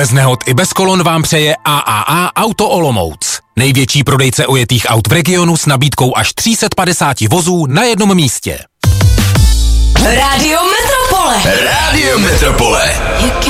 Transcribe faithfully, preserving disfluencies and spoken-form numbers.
Z nehod i bez kolon vám přeje A A A Auto Olomouc. Největší prodejce ojetých aut v regionu s nabídkou až tři sta padesát vozů na jednom místě. Rádio Metropole. Rádio Metropole.